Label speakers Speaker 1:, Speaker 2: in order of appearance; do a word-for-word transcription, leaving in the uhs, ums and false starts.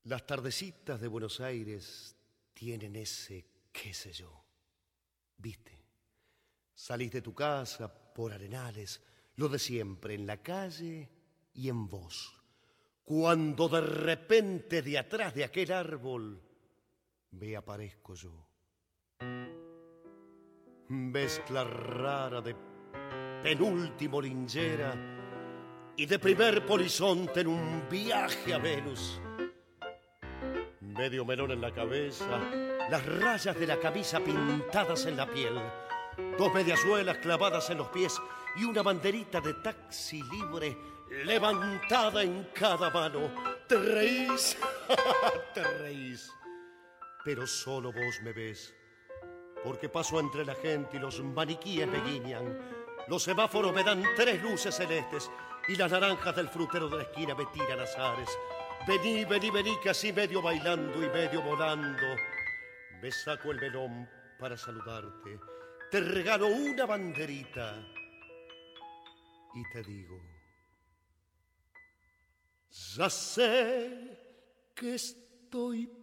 Speaker 1: Las tardecitas de Buenos Aires tienen ese qué sé yo. ¿Viste? Salís de tu casa por arenales, lo de siempre, en la calle y en vos. Cuando de repente de atrás de aquel árbol me aparezco yo. Mezcla rara de penúltimo linchera y de primer polizonte en un viaje a Venus. Medio melón en la cabeza, las rayas de la camisa pintadas en la piel, dos mediasuelas clavadas en los pies y una banderita de taxi libre levantada en cada mano. Te reís, te reís, pero solo vos me ves, porque paso entre la gente y los maniquíes me guiñan. Los semáforos me dan tres luces celestes y las naranjas del frutero de la esquina me tiran azares. Vení, vení, vení, que así medio bailando y medio volando me saco el melón para saludarte. Te regalo una banderita y te digo: ya sé que estoy